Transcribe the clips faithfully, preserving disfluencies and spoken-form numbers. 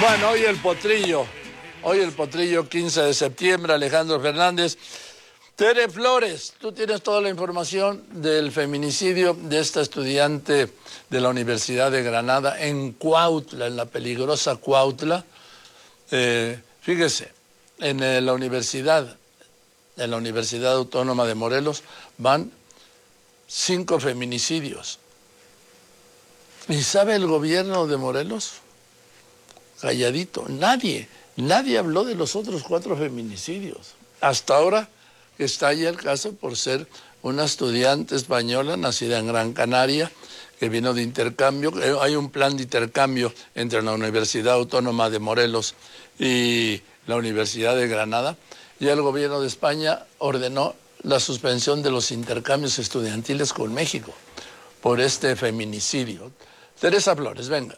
Bueno, hoy el potrillo, hoy el potrillo, quince de septiembre, Alejandro Fernández. Tere Flores, tú tienes toda la información del feminicidio de esta estudiante de la Universidad de Granada en Cuautla, en la peligrosa Cuautla. Eh, fíjese, en eh, la universidad, en la Universidad Autónoma de Morelos van cinco feminicidios. ¿Y sabe el gobierno de Morelos? Calladito, nadie, nadie habló de los otros cuatro feminicidios. Hasta ahora está ahí el caso por ser una estudiante española nacida en Gran Canaria, que vino de intercambio. Hay un plan de intercambio entre la Universidad Autónoma de Morelos y la Universidad de Granada, y el gobierno de España ordenó la suspensión de los intercambios estudiantiles con México por este feminicidio. Teresa Flores, venga.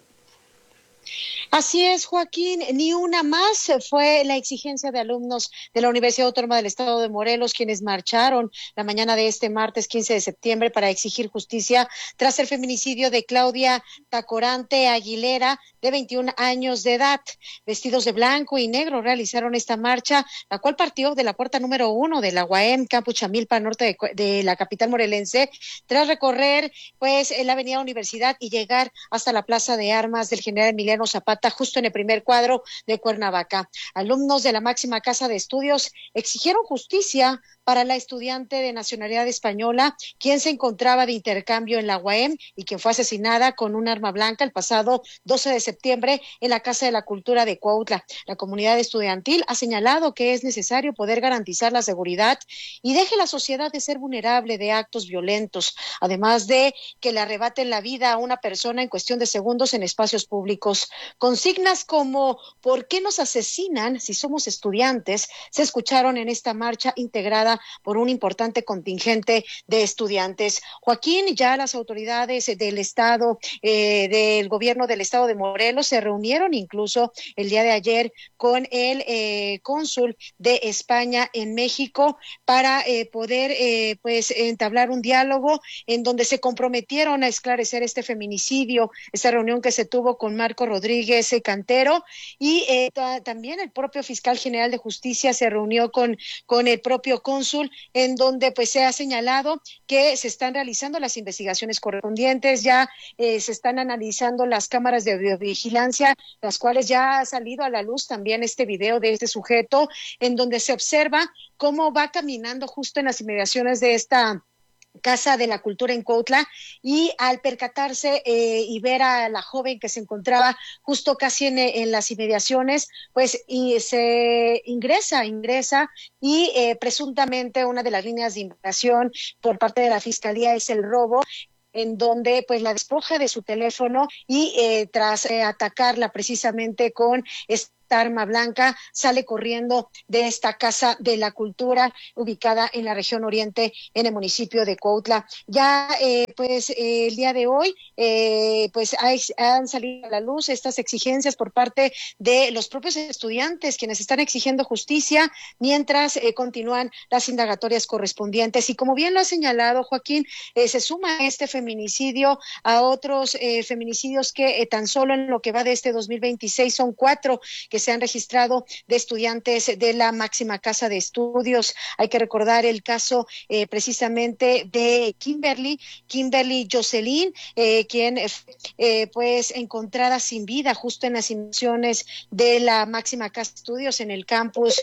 Así es, Joaquín, ni una más fue la exigencia de alumnos de la Universidad Autónoma del Estado de Morelos, quienes marcharon la mañana de este martes quince de septiembre para exigir justicia tras el feminicidio de Claudia Tacorante Aguilera, de veintiún años de edad. Vestidos de blanco y negro realizaron esta marcha, la cual partió de la puerta número uno de la U A M, Campus Chamilpa, norte de, de la capital morelense, tras recorrer pues la avenida Universidad y llegar hasta la Plaza de Armas del General Emiliano Zapata, justo en el primer cuadro de Cuernavaca. Alumnos de la máxima casa de estudios exigieron justicia para la estudiante de nacionalidad española, quien se encontraba de intercambio en la U A M y quien fue asesinada con un arma blanca el pasado doce de septiembre en la Casa de la Cultura de Cuautla. La comunidad estudiantil ha señalado que es necesario poder garantizar la seguridad y deje la sociedad de ser vulnerable de actos violentos, además de que le arrebaten la vida a una persona en cuestión de segundos en espacios públicos. Consignas como ¿por qué nos asesinan si somos estudiantes? Se escucharon en esta marcha integrada por un importante contingente de estudiantes. Joaquín, ya las autoridades del Estado, eh, del gobierno del Estado de Morelos se reunieron incluso el día de ayer con el eh, cónsul de España en México para eh, poder eh, pues entablar un diálogo en donde se comprometieron a esclarecer este feminicidio, esta reunión que se tuvo con Marco Rodríguez Cantero y eh, también el propio fiscal general de justicia se reunió con, con el propio cónsul, en donde pues se ha señalado que se están realizando las investigaciones correspondientes, ya eh, se están analizando las cámaras de videovigilancia, las cuales ya ha salido a la luz también este video de este sujeto, en donde se observa cómo va caminando justo en las inmediaciones de esta Casa de la Cultura en Cuautla, y al percatarse eh, y ver a la joven que se encontraba justo casi en, en las inmediaciones, pues y se ingresa, ingresa y eh, presuntamente una de las líneas de investigación por parte de la Fiscalía es el robo, en donde pues la despoja de su teléfono y eh, tras eh, atacarla precisamente con este arma blanca, sale corriendo de esta Casa de la Cultura ubicada en la región oriente, en el municipio de Cuautla. Ya eh, pues eh, el día de hoy eh, pues hay, han salido a la luz estas exigencias por parte de los propios estudiantes, quienes están exigiendo justicia mientras eh, continúan las indagatorias correspondientes. Y como bien lo ha señalado Joaquín, eh, se suma este feminicidio a otros eh, feminicidios que eh, tan solo en lo que va de este dos mil veintiséis son cuatro que se han registrado de estudiantes de la máxima casa de estudios. Hay que recordar el caso eh, precisamente de Kimberly, Kimberly Jocelyn, eh, quien eh, pues encontrada sin vida justo en las inmediaciones de la máxima casa de estudios en el campus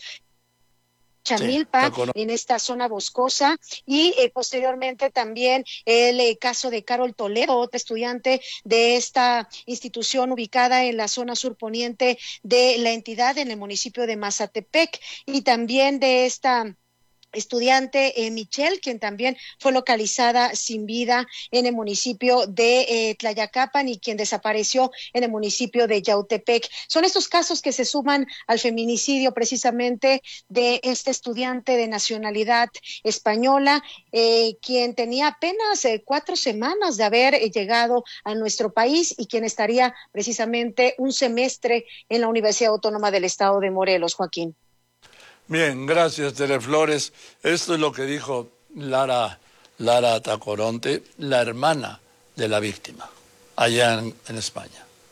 Chamilpa, sí, en esta zona boscosa, y eh, posteriormente también el eh, caso de Carol Toledo, otra estudiante de esta institución ubicada en la zona surponiente de la entidad, en el municipio de Mazatepec, y también de esta estudiante eh, Michelle, quien también fue localizada sin vida en el municipio de eh, Tlayacapan y quien desapareció en el municipio de Yautepec. Son estos casos que se suman al feminicidio precisamente de este estudiante de nacionalidad española, eh, quien tenía apenas eh, cuatro semanas de haber eh, llegado a nuestro país y quien estaría precisamente un semestre en la Universidad Autónoma del Estado de Morelos, Joaquín. Bien, gracias, Tere Flores. Esto es lo que dijo Lara, Lara Tacoronte, la hermana de la víctima, allá en, en España.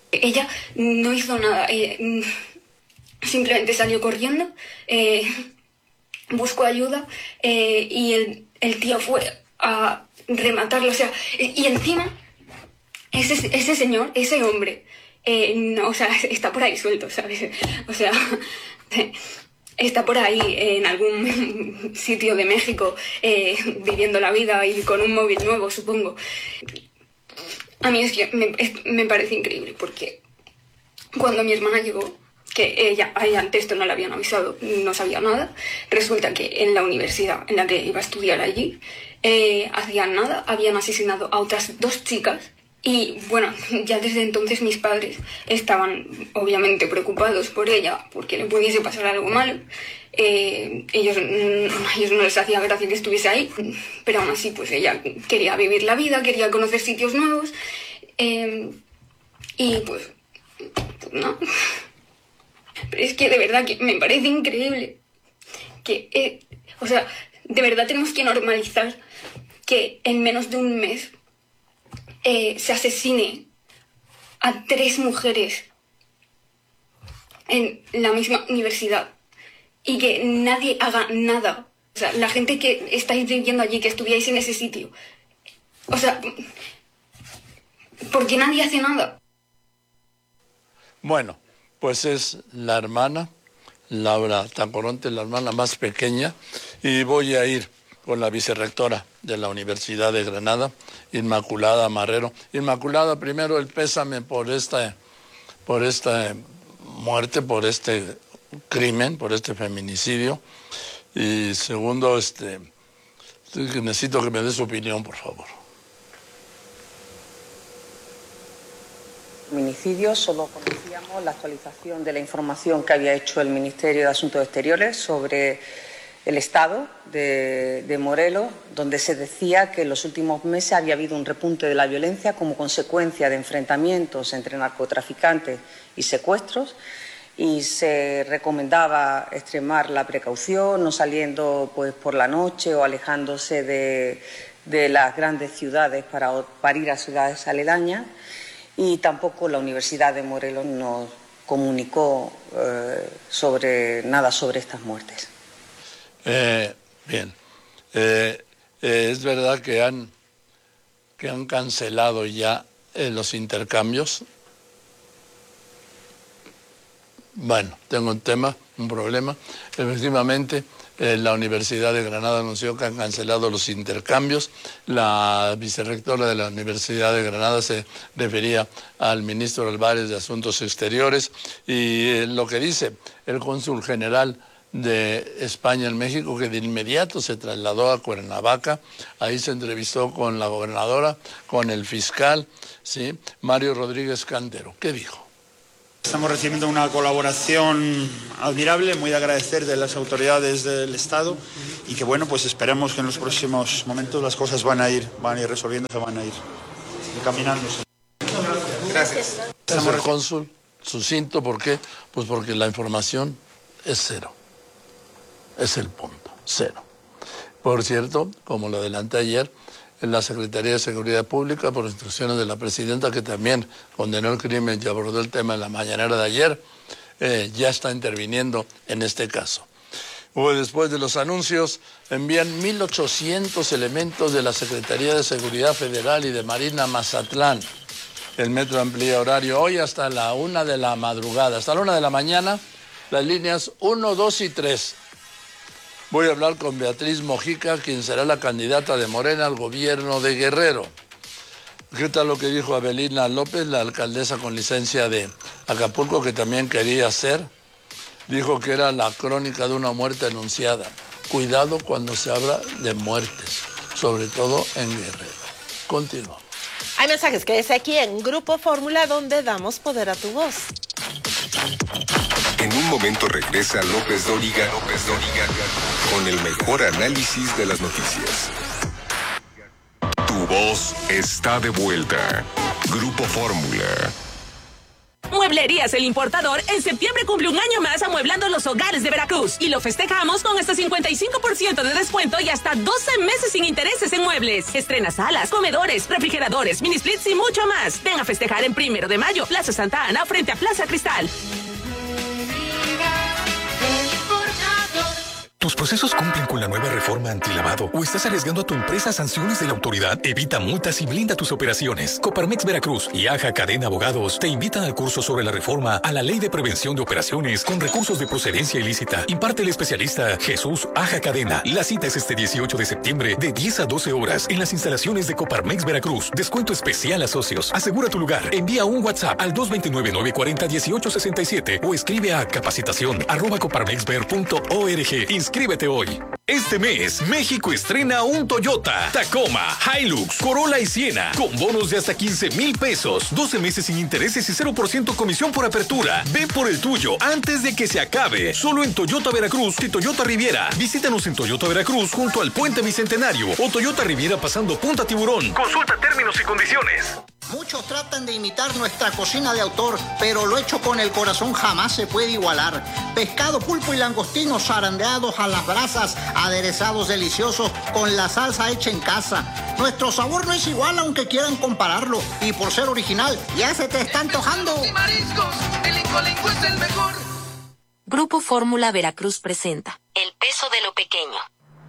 Ella no hizo nada, eh, simplemente salió corriendo, eh, buscó ayuda eh, y el, el tío fue a rematarlo, o sea, y encima ese, ese señor, ese hombre, eh, no, o sea, está por ahí suelto, ¿sabes? O sea, está por ahí en algún sitio de México eh, viviendo la vida y con un móvil nuevo, supongo. A mí es que me, es, me parece increíble porque cuando mi hermana llegó, que ella, ella antes esto no le habían avisado, no sabía nada, resulta que en la universidad en la que iba a estudiar allí, eh, hacían nada, habían asesinado a otras dos chicas y bueno, ya desde entonces mis padres estaban obviamente preocupados por ella porque le pudiese pasar algo malo. Eh, ellos, a ellos no les hacía gracia que estuviese ahí, pero aún así pues ella quería vivir la vida, quería conocer sitios nuevos eh, y pues, pues no. Pero es que de verdad que me parece increíble que, eh, o sea, de verdad tenemos que normalizar que en menos de un mes eh, se asesine a tres mujeres en la misma universidad y que nadie haga nada. O sea, la gente que estáis viviendo allí, que estuvierais en ese sitio, o sea, ¿por qué nadie hace nada? Bueno, pues es la hermana, Laura Tacoronte, la hermana más pequeña, y voy a ir con la vicerrectora de la Universidad de Granada, Inmaculada Marrero. Inmaculada, primero el pésame por esta, por esta muerte, por este crimen, por este feminicidio, y segundo, este, necesito que me dé su opinión, por favor. Feminicidio, solo conocíamos la actualización de la información que había hecho el Ministerio de Asuntos Exteriores sobre el estado de, de Morelos, donde se decía que en los últimos meses había habido un repunte de la violencia como consecuencia de enfrentamientos entre narcotraficantes y secuestros, y se recomendaba extremar la precaución, no saliendo pues por la noche o alejándose de, de las grandes ciudades para, para ir a ciudades aledañas. Y tampoco la Universidad de Morelos nos comunicó eh, sobre nada sobre estas muertes. Eh, bien, eh, eh, es verdad que han, que han cancelado ya eh, los intercambios. Bueno, tengo un tema, un problema. Efectivamente, eh, la Universidad de Granada anunció que han cancelado los intercambios. La vicerrectora de la Universidad de Granada se refería al ministro Álvarez de Asuntos Exteriores y eh, lo que dice el cónsul general de España en México, que de inmediato se trasladó a Cuernavaca, ahí se entrevistó con la gobernadora, con el fiscal, ¿sí? Mario Rodríguez Cantero. ¿Qué dijo? Estamos recibiendo una colaboración admirable, muy de agradecer de las autoridades del Estado y que bueno, pues esperemos que en los próximos momentos las cosas van a ir, van a ir resolviéndose, van a ir encaminándose. Gracias. Señor cónsul, sucinto, ¿por qué? Pues porque la información es cero. Es el punto, cero. Por cierto, como lo adelanté ayer, en la Secretaría de Seguridad Pública, por instrucciones de la presidenta, que también condenó el crimen y abordó el tema en la mañanera de ayer, eh, ya está interviniendo en este caso. Hoy, después de los anuncios, envían mil ochocientos elementos de la Secretaría de Seguridad Federal y de Marina a Mazatlán. El metro amplía horario hoy hasta la una de la madrugada, hasta la una de la mañana, las líneas uno, dos y tres. Voy a hablar con Beatriz Mojica, quien será la candidata de Morena al gobierno de Guerrero. ¿Qué tal lo que dijo Abelina López, la alcaldesa con licencia de Acapulco, que también quería ser? Dijo que era la crónica de una muerte anunciada. Cuidado cuando se habla de muertes, sobre todo en Guerrero. Continuamos. Hay mensajes, quédese aquí en Grupo Fórmula, donde damos poder a tu voz. En un momento regresa López Dóriga, López Dóriga, con el mejor análisis de las noticias. Tu voz está de vuelta. Grupo Fórmula. Mueble Mueblerías El Importador en septiembre cumple un año más amueblando los hogares de Veracruz y lo festejamos con hasta cincuenta y cinco por ciento de descuento y hasta doce meses sin intereses en muebles. Estrena salas, comedores, refrigeradores, mini splits y mucho más. Ven a festejar en Primero de Mayo, Plaza Santa Ana, frente a Plaza Cristal. ¿Tus procesos cumplen con la nueva reforma antilavado o estás arriesgando a tu empresa a sanciones de la autoridad? Evita multas y blinda tus operaciones. Coparmex Veracruz y Aja Cadena Abogados te invitan al curso sobre la reforma a la Ley de Prevención de Operaciones con recursos de procedencia ilícita. Imparte el especialista Jesús Aja Cadena. La cita es este dieciocho de septiembre de diez a doce horas en las instalaciones de Coparmex Veracruz. Descuento especial a socios. Asegura tu lugar. Envía un WhatsApp al dos dos nueve, nueve cuatro cero, uno ocho seis siete o escribe a capacitación arroba coparmexver punto org. Inscríbete hoy. Este mes, México estrena un Toyota, Tacoma, Hilux, Corolla y Siena, con bonos de hasta quince mil pesos, doce meses sin intereses y cero por ciento comisión por apertura. Ve por el tuyo antes de que se acabe. Solo en Toyota Veracruz y Toyota Riviera. Visítanos en Toyota Veracruz junto al Puente Bicentenario o Toyota Riviera pasando Punta Tiburón. Consulta términos y condiciones. Muchos tratan de imitar nuestra cocina de autor, pero lo hecho con el corazón jamás se puede igualar. Pescado, pulpo y langostinos zarandeados a las brasas, aderezados deliciosos con la salsa hecha en casa. Nuestro sabor no es igual aunque quieran compararlo, y por ser original, ya se te está antojando. Y mariscos, el Incolinco es el mejor. Grupo Fórmula Veracruz presenta El peso de lo pequeño.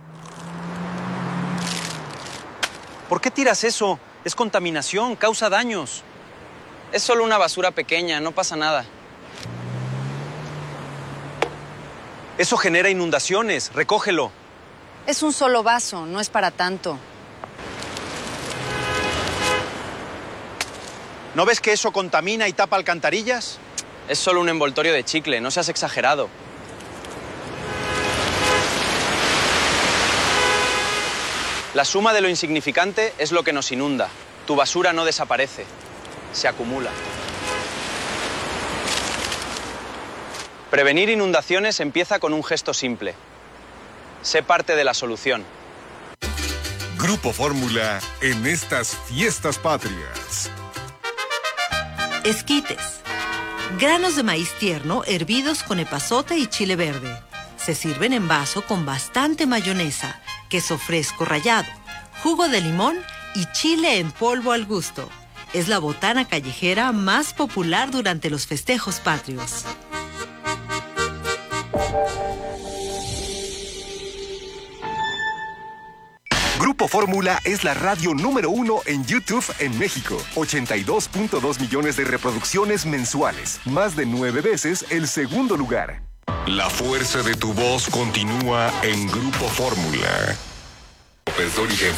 ¿Por qué tiras eso? Es contaminación, causa daños. Es solo una basura pequeña, no pasa nada. Eso genera inundaciones, recógelo. Es un solo vaso, no es para tanto. ¿No ves que eso contamina y tapa alcantarillas? Es solo un envoltorio de chicle, no seas exagerado. La suma de lo insignificante es lo que nos inunda. Tu basura no desaparece, se acumula. Prevenir inundaciones empieza con un gesto simple. Sé parte de la solución. Grupo Fórmula en estas fiestas patrias. Esquites. Granos de maíz tierno hervidos con epazote y chile verde. Se sirven en vaso con bastante mayonesa, queso fresco rallado, jugo de limón y chile en polvo al gusto. Es la botana callejera más popular durante los festejos patrios. Grupo Fórmula es la radio número uno en YouTube en México. ochenta y dos punto dos millones de reproducciones mensuales. Más de nueve veces el segundo lugar. La fuerza de tu voz continúa en Grupo Fórmula. López Dóriga en